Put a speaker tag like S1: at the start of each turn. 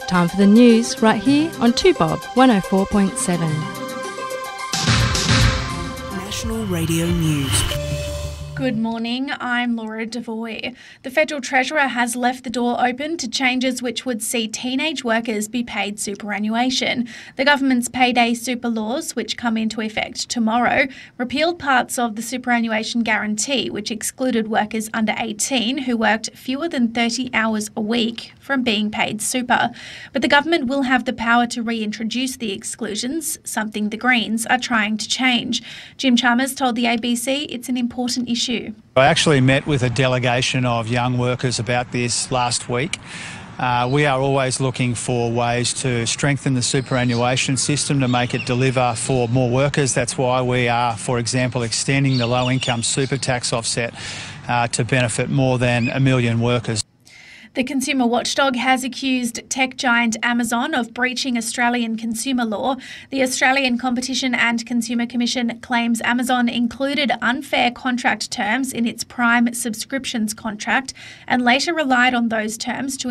S1: Time for the news right here on 2Bob 104.7.
S2: National Radio News.
S3: Good morning, I'm Laura Devoy. The Federal Treasurer has left the door open to changes which would see teenage workers be paid superannuation. The government's payday super laws, which come into effect tomorrow, repealed parts of the superannuation guarantee, which excluded workers under 18 who worked fewer than 30 hours a week from being paid super. But the government will have the power to reintroduce the exclusions, something the Greens are trying to change. Jim Chalmers told the ABC it's an important issue.
S4: I actually met with a delegation of young workers about this last week. We are always looking for ways to strengthen the superannuation system to make it deliver for more workers. That's why we are, for example, extending the low-income super tax offset to benefit more than 1 million workers.
S3: The consumer watchdog has accused tech giant Amazon of breaching Australian consumer law. The Australian Competition and Consumer Commission claims Amazon included unfair contract terms in its Prime subscriptions contract and later relied on those terms to